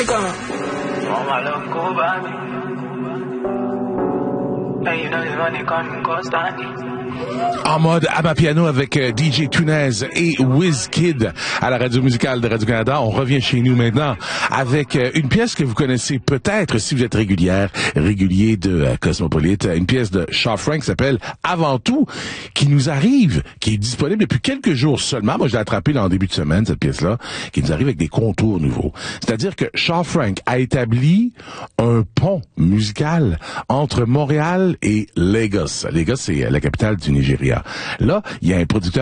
En mode Amapiano avec DJ Tunez et Wizkid à la radio musicale de Radio-Canada. On revient chez nous maintenant avec une pièce que vous connaissez peut-être si vous êtes régulier de Cosmopolite, une pièce de Shaw Frank qui s'appelle Avant tout, qui nous arrive, qui est disponible depuis quelques jours seulement. Moi, je l'ai attrapé là en début de semaine, cette pièce-là, qui nous arrive avec des contours nouveaux. C'est-à-dire que Shaw Frank a établi un pont musical entre Montréal et Lagos. Lagos, c'est la capitale du Nigeria. Là, il y a un producteur